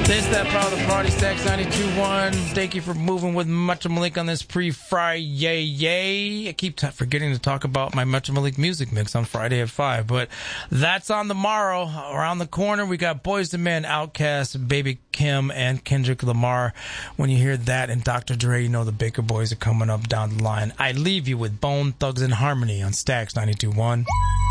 This, that, part of the party, Stacks 92.1. Thank you for moving with Much Malik on this pre-Friday. I keep forgetting to talk about my Much Malik music mix on Friday at 5, but that's on the morrow. Around the corner, we got Boyz II Men, Outkast, Baby Kim, and Kendrick Lamar. When you hear that and Dr. Dre, you know the Baker Boys are coming up down the line. I leave you with Bone Thugs and Harmony on Stacks 92.1.